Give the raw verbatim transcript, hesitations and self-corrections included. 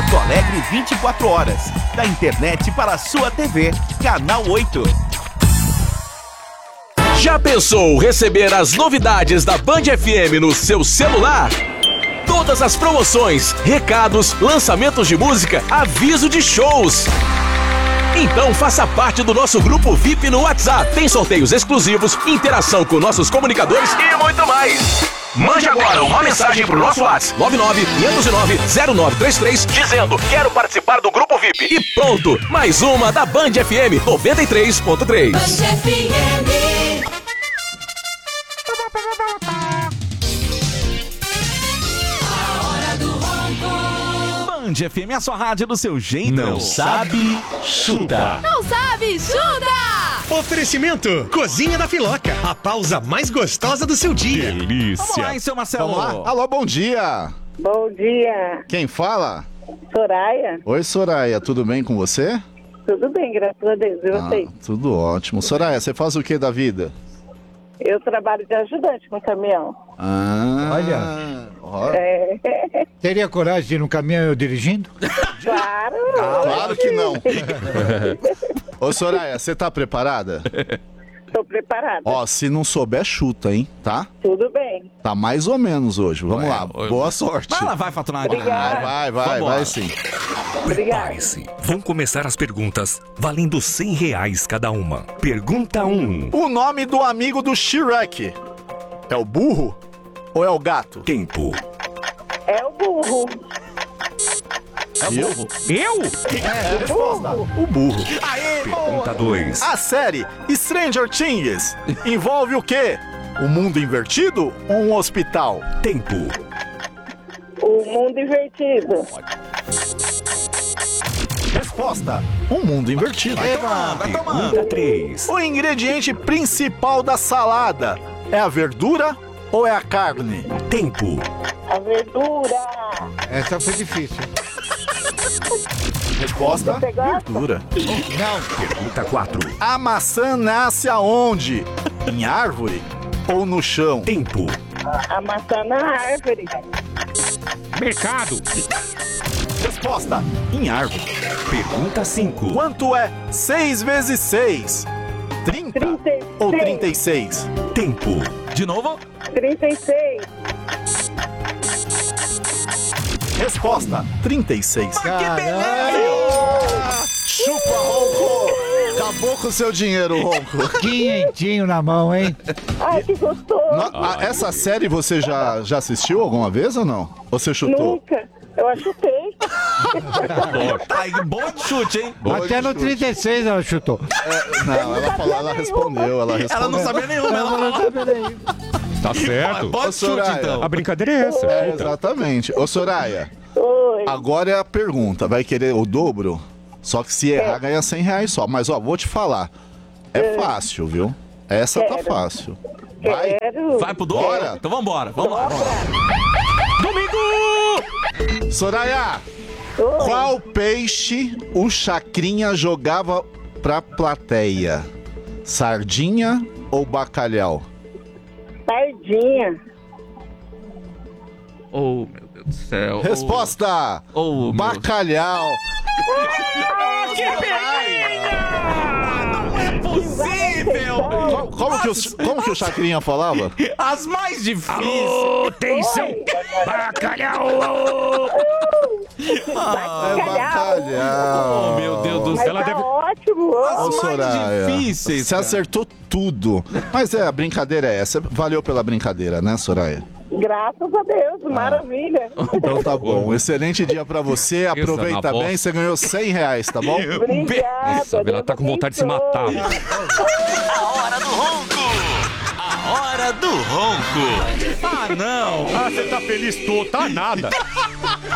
Porto Alegre vinte e quatro horas. Da internet para a sua T V. Canal oito. Já pensou receber as novidades da Band F M no seu celular? Todas as promoções, recados, lançamentos de música, aviso de shows. Então faça parte do nosso grupo V I P no WhatsApp. Tem sorteios exclusivos, interação com nossos comunicadores e muito mais. Mande agora uma mensagem pro nosso WhatsApp nove nove cinco zero nove zero nove três três dizendo quero participar do grupo V I P. E pronto, mais uma da Band F M noventa e três ponto três. Band F M. Band F M, a sua rádio do seu jeito. Não sabe, chuta. Não sabe, chuta! Oferecimento, Cozinha da Filoca, a pausa mais gostosa do seu dia. Delícia. Vamos lá, hein, seu Marcelo? Vamos lá. Alô, bom dia. Bom dia, Quem fala? Soraya. Oi, Soraya, tudo bem com você? Tudo bem, graças a Deus. E você? Ah, tudo ótimo. Soraya, você faz o que da vida? Eu trabalho de ajudante com caminhão. Ah, Olha. ó, É, Teria coragem de ir no caminhão eu dirigindo? claro. claro que não. Ô, Soraya, você tá preparada? Estou preparada. Ó, se não souber, chuta, hein? Tá? Tudo bem. Tá mais ou menos hoje. Vamos Ué, lá. oi. Boa sorte. Vai lá, vai, Fatunari. Obrigada. Vai, vai, vai, Vambora. vai sim. Prepare-se. Vão começar as perguntas valendo cem reais cada uma. Pergunta um. O nome do amigo do Shrek é o burro ou é o gato? Tempo. É o burro. Eu? Eu? O burro. Pergunta dois. A série Stranger Things envolve o quê? O mundo invertido ou um hospital? Tempo. O mundo invertido. Resposta: um mundo invertido. Pergunta três. O ingrediente principal da salada é a verdura ou é a carne? Tempo. A verdura. Essa foi difícil. Resposta: Você gosta? verdura. Não. Pergunta quatro. A maçã nasce aonde? Em árvore ou no chão? Tempo. A maçã na árvore. Mercado. Resposta: em árvore. Pergunta cinco. Quanto é seis vezes seis? trinta trinta e seis. ou trinta e seis? Tempo. De novo? trinta e seis. Resposta: trinta e seis. Caramba. Chupa, Ronco! Acabou com o seu dinheiro, Ronco. Quinhentinho na mão, hein? Ai, que gostoso. No- a- essa série você já, já assistiu alguma vez ou não? Ou você chutou? Nunca. Eu achutei. Ai, bom de chute, hein? Até no trinta e seis ela chutou. É, não, ela falou, ela respondeu, ela respondeu. Ela não sabia nenhuma. Ela falou, Tá certo. bom Ô, de chute, Soraya. então. A brincadeira é essa. É, exatamente. Ô, Soraya, Oi. agora é a pergunta. Vai querer o dobro? Só que se errar, ganha cem reais só. Mas, ó, vou te falar. É fácil, viu? Essa tá Quero. fácil. Vai. Quero. Vai pro dobro? Bora. Então vambora, vamos lá. Soraya, Oi. qual peixe o Chacrinha jogava pra plateia? Sardinha ou bacalhau? Sardinha. Oh, meu Deus do céu. Resposta: Oh, meu... bacalhau. Não é possível! Como, como que o, como que o Chacrinha falava? As mais difíceis. Alô, atenção. Bacalhau. É bacalhau. Oh, meu Deus do Mas céu. Ela tá deve- ótimo. Ô, As mais Soraya, difíceis, você cara. acertou tudo. Mas é, a brincadeira é essa. Valeu pela brincadeira, né, Soraya? Graças a Deus, maravilha. Então tá bom. Um excelente dia pra você. Aproveita na bem. bosta. Você ganhou cem reais, tá bom? Obrigada. Nossa, ela tá com vontade de se matar. A hora do ronco. A hora do ronco. Ah, não. Ah, você tá feliz? Tô, tá nada.